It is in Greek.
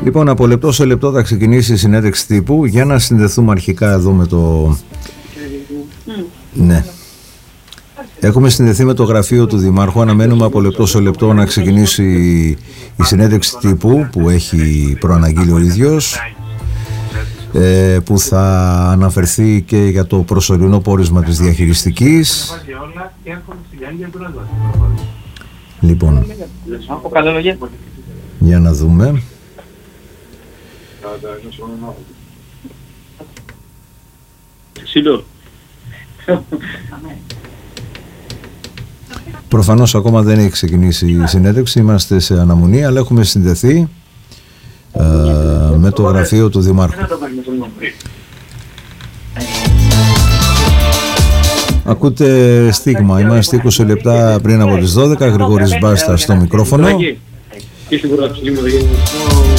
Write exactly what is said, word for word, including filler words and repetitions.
Λοιπόν, από λεπτό σε λεπτό θα ξεκινήσει η συνέντευξη τύπου. Για να συνδεθούμε αρχικά εδώ με το... Mm. Ναι. Έχουμε συνδεθεί με το γραφείο του Δημάρχου. Αναμένουμε από λεπτό σε λεπτό να ξεκινήσει η συνέντευξη τύπου που έχει προαναγγείλει ο ίδιος, ε, που θα αναφερθεί και για το προσωρινό πόρισμα της διαχειριστικής. Λοιπόν, για να δούμε. Προφανώς ακόμα δεν έχει ξεκινήσει η συνέντευξη, είμαστε σε αναμονή, αλλά έχουμε συνδεθεί ε, με το γραφείο του Δημάρχου. Ακούτε στίγμα, είμαστε είκοσι λεπτά πριν από τις δώδεκα, Γρηγόρης Μπάστας στο μικρόφωνο.